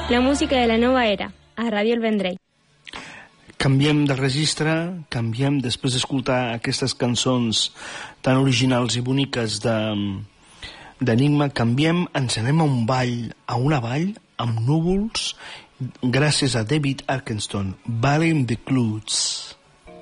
La música de la nova era, a Ràdio El Vendrell. Canviem de registre, canviem després d'escoltar aquestes cançons tan originals i boniques d'Enigma, canviem, ens anem a un ball, a una vall amb núvols, gràcies a David Arkenstone, Valley in the Clouds.